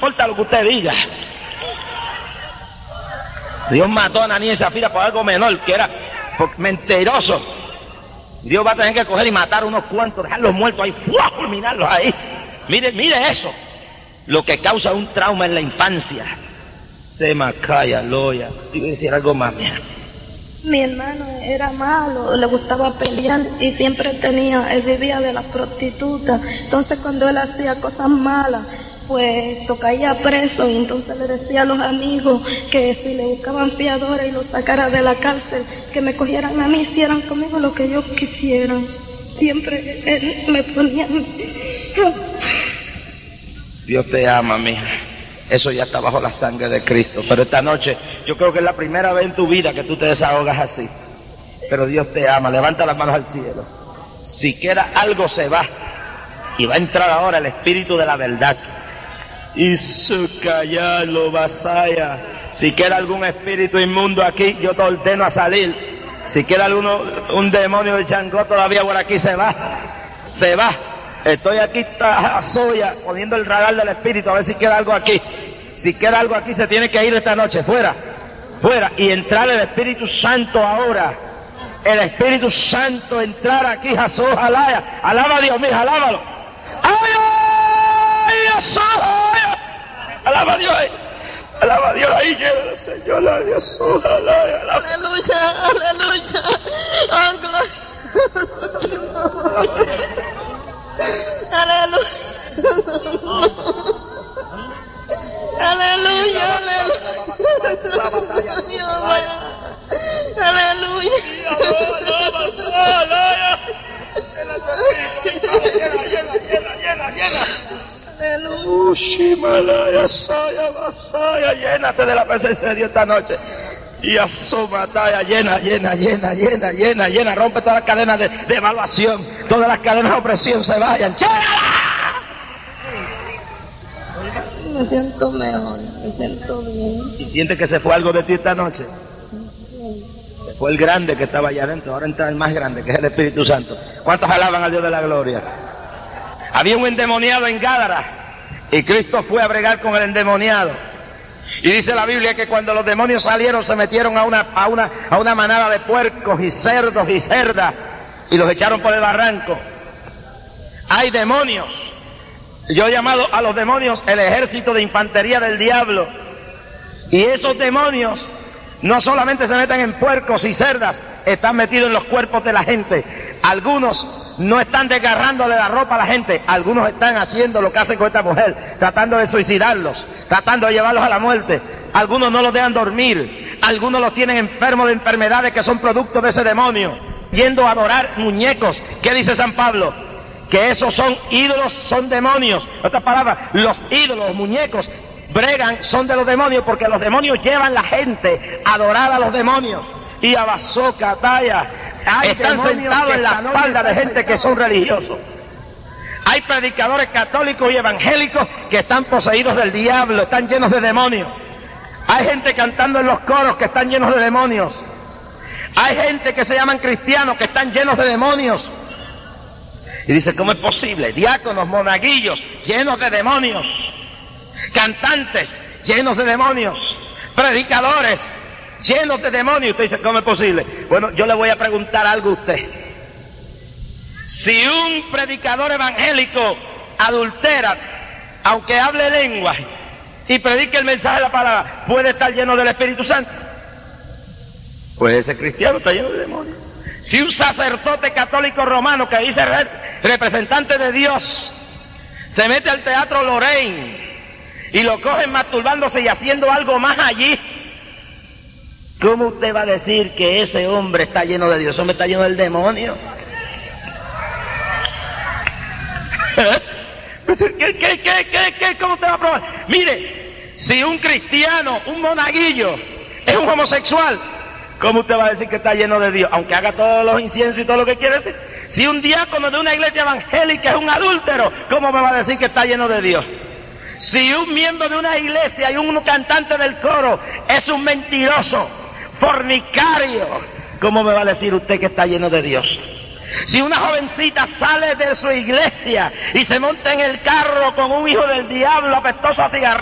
importa lo que usted diga. Dios mató a Ananías y Zafira por algo menor, que era mentiroso. Dios va a tener que coger y matar unos cuantos, dejarlos muertos ahí, fulminarlos ahí. Mire eso, lo que causa un trauma en la infancia. Se me calla, loya. Iba a decir algo más, mira. Mi hermano era malo, le gustaba pelear y siempre vivía de las prostitutas. Entonces cuando él hacía cosas malas, pues caía preso, y entonces le decía a los amigos que si le buscaban fiadores y lo sacara de la cárcel, que me cogieran a mí, hicieran conmigo lo que ellos quisieran. Siempre él me ponía... Dios te ama, mija. Eso ya está bajo la sangre de Cristo. Pero esta noche, yo creo que es la primera vez en tu vida que tú te desahogas así. Pero Dios te ama. Levanta las manos al cielo. Si queda algo, se va. Y va a entrar ahora el Espíritu de la verdad. Y su callarlo, vasaya. Si queda algún espíritu inmundo aquí, yo te ordeno a salir. Si queda un demonio de Changó todavía por aquí, se va. Se va. Estoy aquí a soya, poniendo el radar del espíritu, a ver si queda algo aquí. Si queda algo aquí, se tiene que ir esta noche, fuera, fuera, y entrar el Espíritu Santo ahora. El Espíritu Santo entrar aquí, Jesús, alaya. Alaba a Dios, mija, alábalo. ¡Ay, Jesús! Alaba a Dios ahí. Alaba a Dios ahí, llena, Señor, a Jesús, alaya. Aleluya, aleluya. Oh, gloria. Aleluya. Aleluya, aleluya. Llénate de la presencia de Dios esta noche. Y asomataya, llena, rompe todas las cadenas de evaluación, todas las cadenas de opresión se vayan. Me siento mejor, me siento bien. ¿Y sientes que se fue algo de ti esta noche? Se fue el grande que estaba allá adentro, ahora entra el más grande, que es el Espíritu Santo. ¿Cuántos alaban al Dios de la gloria? Había un endemoniado en Gádara y Cristo fue a bregar con el endemoniado. Y dice la Biblia que cuando los demonios salieron, se metieron a una manada de puercos y cerdos y cerdas y los echaron por el barranco. Hay demonios. Yo he llamado a los demonios el ejército de infantería del diablo. Y esos demonios no solamente se meten en puercos y cerdas, están metidos en los cuerpos de la gente. Algunos no están desgarrándole la ropa a la gente, algunos están haciendo lo que hacen con esta mujer, tratando de suicidarlos, tratando de llevarlos a la muerte. Algunos no los dejan dormir, algunos los tienen enfermos de enfermedades que son producto de ese demonio, yendo a adorar muñecos. ¿Qué dice San Pablo? Que esos son ídolos, son demonios. En otras palabras, los ídolos, los muñecos, bregan, son de los demonios, porque los demonios llevan a la gente a adorar a los demonios. Y a Basoca, Taya, están sentados en la espalda de gente que son religiosos. Hay predicadores católicos y evangélicos que están poseídos del diablo, están llenos de demonios. Hay gente cantando en los coros que están llenos de demonios. Hay gente que se llaman cristianos que están llenos de demonios. Y dice, ¿cómo es posible? Diáconos, monaguillos, llenos de demonios. Cantantes, llenos de demonios. Predicadores, llenos de demonios. Usted dice, ¿cómo es posible? Bueno, yo le voy a preguntar algo a usted. Si un predicador evangélico adultera, aunque hable lenguas y predique el mensaje de la palabra, ¿puede estar lleno del Espíritu Santo? Pues ese cristiano está lleno de demonios. Si un sacerdote católico romano que dice representante de Dios se mete al teatro Lorraine y lo cogen masturbándose y haciendo algo más allí, ¿cómo usted va a decir que ese hombre está lleno de Dios? Ese hombre está lleno del demonio. ¿Cómo usted va a probar? Mire, si un cristiano, un monaguillo, es un homosexual, ¿cómo usted va a decir que está lleno de Dios? Aunque haga todos los inciensos y todo lo que quiere decir. Si un diácono de una iglesia evangélica es un adúltero, ¿cómo me va a decir que está lleno de Dios? Si un miembro de una iglesia y un cantante del coro es un mentiroso, fornicario, ¿cómo me va a decir usted que está lleno de Dios? Si una jovencita sale de su iglesia y se monta en el carro con un hijo del diablo apestoso a cigarrillo,